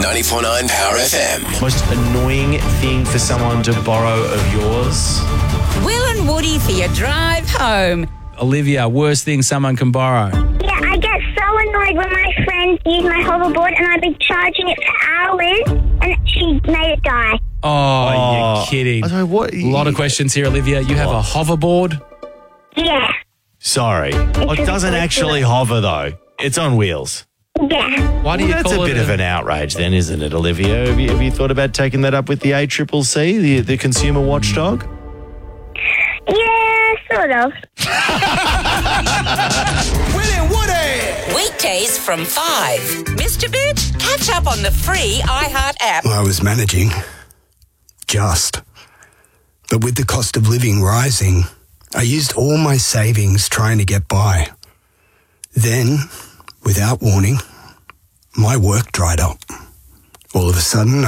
94.9 Power FM. Most annoying thing for someone to borrow of yours? Will and Woody for your drive home. Olivia, worst thing someone can borrow? Yeah, I get so annoyed when my friends use my hoverboard and I've been charging it for hours and she made it die. Oh, you're kidding. I don't know what. A lot of questions here, Olivia. You have a hoverboard? Yeah. Sorry. It doesn't actually hover, though. It's on wheels. Yeah. Why do you That's call a it bit of an outrage then, isn't it, Olivia? Have you thought about taking that up with the ACCC, the consumer watchdog? Yeah, sort of. Will and Woody. Weekdays from 5. Mr. Bitch, catch up on the free iHeart app. I was managing. But with the cost of living rising, I used all my savings trying to get by. Then, without warning, my work dried up. All of a sudden,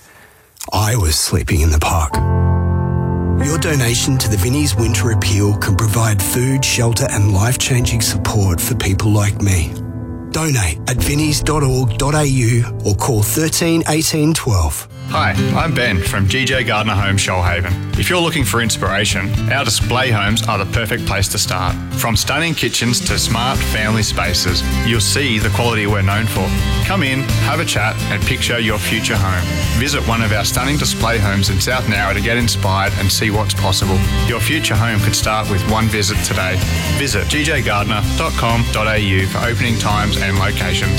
I was sleeping in the park. Your donation to the Vinnie's Winter Appeal can provide food, shelter and life-changing support for people like me. Donate at vinnies.org.au or call 13 18 12. Hi, I'm Ben from GJ Gardner Homes Shoalhaven. If you're looking for inspiration, our display homes are the perfect place to start. From stunning kitchens to smart family spaces, you'll see the quality we're known for. Come in, have a chat and picture your future home. Visit one of our stunning display homes in South Nowra to get inspired and see what's possible. Your future home could start with one visit today. Visit gjgardner.com.au for opening times and locations.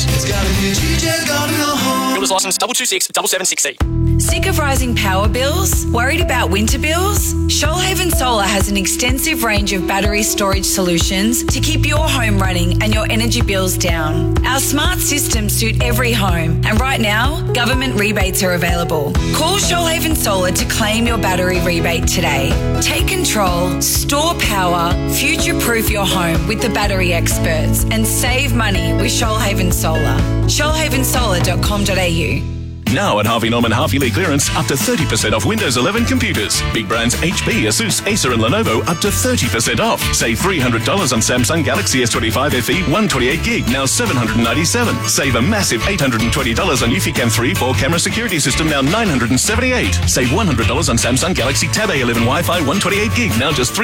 Builder's license 2267766. Sick of rising power bills? Worried about winter bills? Shoalhaven Solar has an extensive range of battery storage solutions to keep your home running and your energy bills down. Our smart systems suit every home, and right now, government rebates are available. Call Shoalhaven Solar to claim your battery rebate today. Take control, store power, future-proof your home with the battery experts, and save money with Shoalhaven Solar. shoalhavensolar.com.au. Now at Harvey Norman half-yearly clearance, up to 30% off Windows 11 computers. Big brands HP, Asus, Acer and Lenovo up to 30% off. Save $300 on Samsung Galaxy S25 FE 128GB, now $797. Save a massive $820 on Eufy 3 4-camera security system, now $978. Save $100 on Samsung Galaxy Tab A11 Wi-Fi 128GB, now just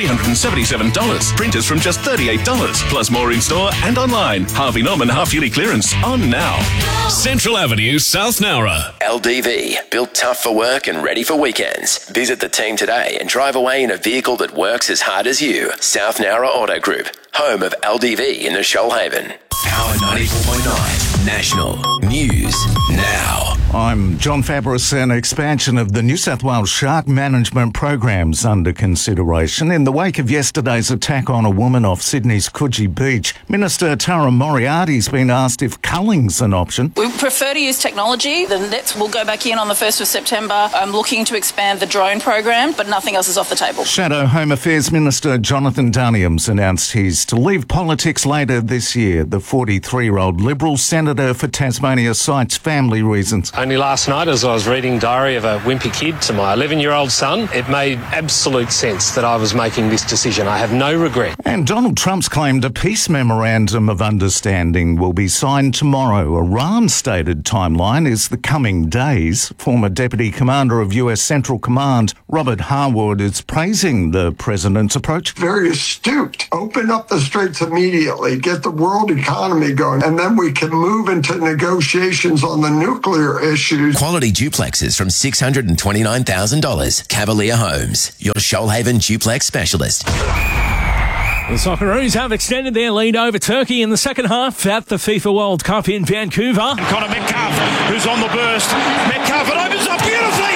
$377. Printers from just $38. Plus more in-store and online. Harvey Norman half-yearly clearance on now. Central Avenue, South Nowra. LDV, built tough for work and ready for weekends. Visit the team today and drive away in a vehicle that works as hard as you. South Nowra Auto Group, home of LDV in the Shoalhaven. Power 94.9 National News Now. I'm John Fabris. An expansion of the New South Wales shark management programs under consideration in the wake of yesterday's attack on a woman off Sydney's Coogee Beach. Minister Tara Moriarty's been asked if culling's an option. We prefer to use technology. The nets will go back in on the 1st of September. I'm looking to expand the drone program, but nothing else is off the table. Shadow Home Affairs Minister Jonathan Daniams announced he's to leave politics later this year. The 43-year-old Liberal Senator for Tasmania cites family reasons. Only last night, as I was reading Diary of a Wimpy Kid to my 11-year-old son, it made absolute sense that I was making this decision. I have no regret. And Donald Trump's claimed a peace memorandum of understanding will be signed tomorrow. Iran's stated timeline is the coming days. Former Deputy Commander of US Central Command, Robert Harwood, is praising the president's approach. Very astute. Open up the straits immediately, get the world economy going, and then we can move into negotiations on the nuclear issues. Quality duplexes from $629,000. Cavalier Homes, your Shoalhaven duplex specialist. The Socceroos have extended their lead over Turkey in the second half at the FIFA World Cup in Vancouver. And Connor Metcalf, who's on the burst. Metcalf, it opens up beautifully.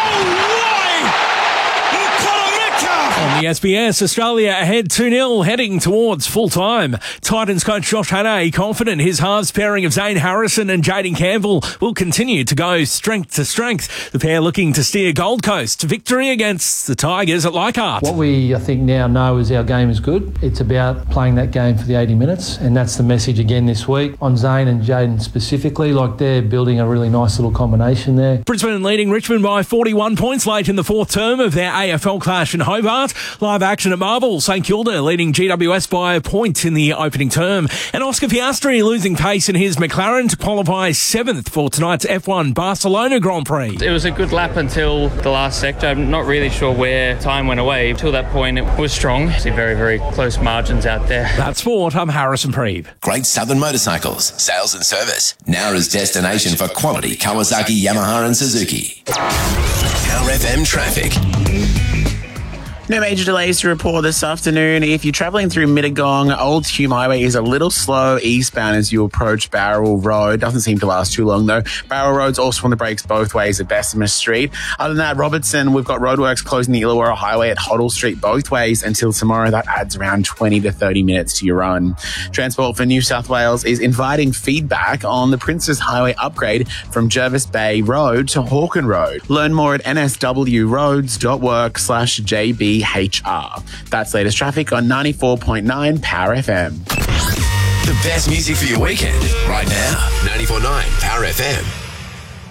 On the SBS, Australia ahead 2-0, heading towards full-time. Titans coach Josh Hannay confident his halves pairing of Zane Harrison and Jaden Campbell will continue to go strength to strength. The pair looking to steer Gold Coast to victory against the Tigers at Leichhardt. What we, I think, now know is our game is good. It's about playing that game for the 80 minutes, and that's the message again this week. On Zane and Jaden specifically, like they're building a really nice little combination there. Brisbane leading Richmond by 41 points late in the fourth term of their AFL clash in Hobart. Live action at Marvel. St Kilda leading GWS by a point in the opening term. And Oscar Piastri losing pace in his McLaren to qualify 7th for tonight's F1 Barcelona Grand Prix. It was a good lap until the last sector. I'm not really sure where time went away. Till that point, it was strong. See very, very close margins out there. That's sport. I'm Harrison Preeb. Great Southern Motorcycles, sales and service. Nowra's destination for quality Kawasaki, Yamaha and Suzuki. Power FM traffic. No major delays to report this afternoon. If you're travelling through Mittagong, Old Hume Highway is a little slow eastbound as you approach Barrel Road. Doesn't seem to last too long, though. Barrel Road's also on the brakes both ways at Bessemer Street. Other than that, Robertson, we've got roadworks closing the Illawarra Highway at Hoddle Street both ways until tomorrow. That adds around 20 to 30 minutes to your run. Transport for New South Wales is inviting feedback on the Princes Highway upgrade from Jervis Bay Road to Hawken Road. Learn more at nswroads.work/JB HR. That's latest traffic on 94.9 Power FM. The best music for your weekend right now. 94.9 Power FM.